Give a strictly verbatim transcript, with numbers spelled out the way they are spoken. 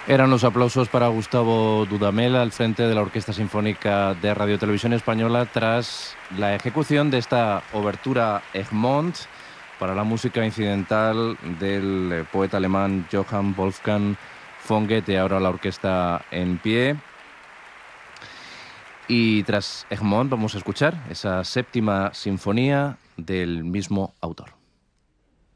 Eran los aplausos para Gustavo Dudamel al frente de la Orquesta Sinfónica de Radio Televisión Española tras la ejecución de esta obertura Egmont para la música incidental del poeta alemán Johann Wolfgang von Goethe. Ahora la orquesta en pie. Y tras Egmont vamos a escuchar esa séptima sinfonía del mismo autor.